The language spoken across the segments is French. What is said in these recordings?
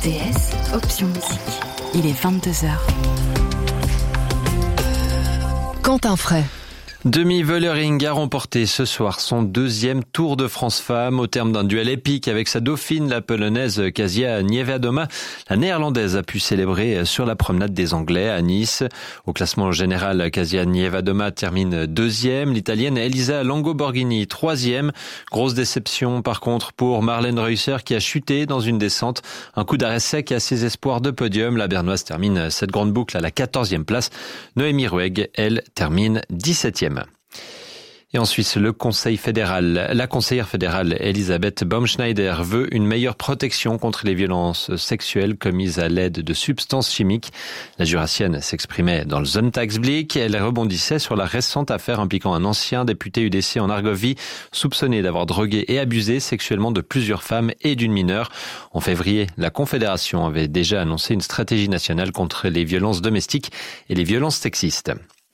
RTS, option musique. Il est 22h. Quentin Fray. Demi Vollering a remporté ce soir son deuxième Tour de France Femmes au terme d'un duel épique avec sa dauphine, la polonaise Kasia Niewiadoma. La néerlandaise a pu célébrer sur la promenade des Anglais à Nice. Au classement général, Kasia Niewiadoma termine deuxième. L'italienne Elisa Longo-Borghini, troisième. Grosse déception par contre pour Marlène Reusser qui a chuté dans une descente. Un coup d'arrêt sec à ses espoirs de podium. La Bernoise termine cette grande boucle à la 14e place. Noémie Ruegg, elle, termine 17e. Et en Suisse, la conseillère fédérale Elisabeth Baumschneider veut une meilleure protection contre les violences sexuelles commises à l'aide de substances chimiques. La jurassienne s'exprimait dans le Sonntagsblick. Elle rebondissait sur la récente affaire impliquant un ancien député UDC en Argovie, soupçonné d'avoir drogué et abusé sexuellement de plusieurs femmes et d'une mineure. En février, la Confédération avait déjà annoncé une stratégie nationale contre les violences domestiques et les violences sexistes.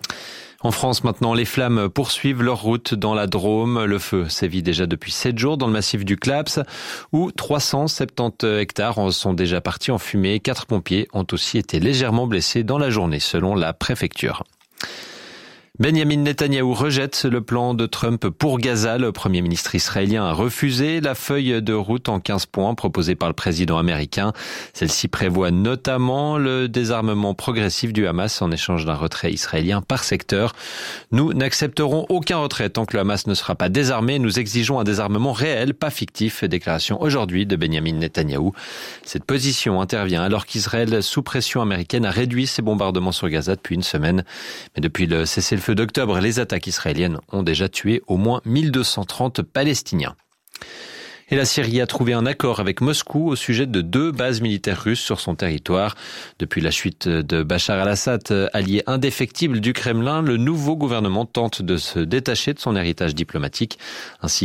En France, maintenant, les flammes poursuivent leur route dans la Drôme. Le feu sévit déjà depuis 7 jours dans le massif du Claps, où 370 hectares sont déjà partis en fumée. 4 pompiers ont aussi été légèrement blessés dans la journée, selon la préfecture. Benjamin Netanyahou rejette le plan de Trump pour Gaza. Le Premier ministre israélien a refusé la feuille de route en 15 points proposée par le président américain. Celle-ci prévoit notamment le désarmement progressif du Hamas en échange d'un retrait israélien par secteur. Nous n'accepterons aucun retrait tant que le Hamas ne sera pas désarmé. Nous exigeons un désarmement réel, pas fictif. Déclaration aujourd'hui de Benjamin Netanyahou. Cette position intervient alors qu'Israël, sous pression américaine, a réduit ses bombardements sur Gaza depuis une semaine. Mais depuis le cessez-le-feu d'octobre, les attaques israéliennes ont déjà tué au moins 1230 Palestiniens. Et la Syrie a trouvé un accord avec Moscou au sujet de 2 bases militaires russes sur son territoire. Depuis la chute de Bachar al-Assad, allié indéfectible du Kremlin, le nouveau gouvernement tente de se détacher de son héritage diplomatique. Ainsi,